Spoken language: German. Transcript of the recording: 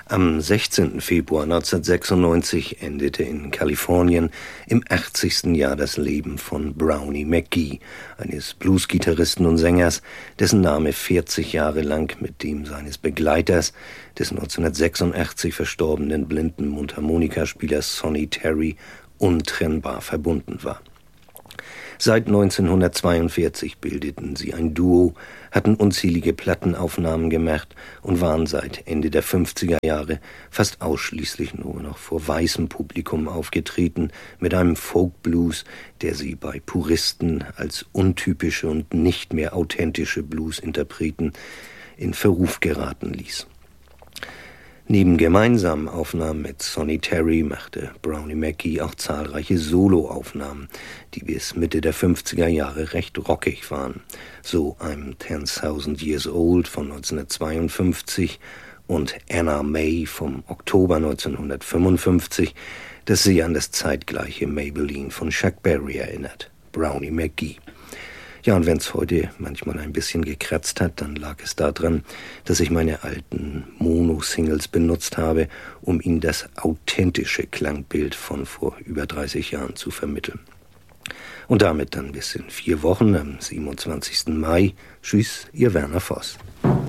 Am 16. Februar 1996 endete in Kalifornien im 80. Jahr das Leben von Brownie McGhee, eines Bluesgitarristen und Sängers, dessen Name 40 Jahre lang mit dem seines Begleiters, des 1986 verstorbenen blinden Mundharmonikaspielers Sonny Terry, untrennbar verbunden war. Seit 1942 bildeten sie ein Duo, hatten unzählige Plattenaufnahmen gemacht und waren seit Ende der 50er Jahre fast ausschließlich nur noch vor weißem Publikum aufgetreten, mit einem Folk-Blues, der sie bei Puristen als untypische und nicht mehr authentische Blues-Interpreten in Verruf geraten ließ. Neben gemeinsamen Aufnahmen mit Sonny Terry machte Brownie McGhee auch zahlreiche Soloaufnahmen, die bis Mitte der 50er Jahre recht rockig waren. So I'm 10,000 Years Old von 1952 und Anna May vom Oktober 1955, das sie an das zeitgleiche Maybelline von Chuck Berry erinnert. Brownie McGhee. Ja, und wenn es heute manchmal ein bisschen gekratzt hat, dann lag es daran, dass ich meine alten Mono-Singles benutzt habe, um Ihnen das authentische Klangbild von vor über 30 Jahren zu vermitteln. Und damit dann bis in 4 Wochen, am 27. Mai. Tschüss, Ihr Werner Voss.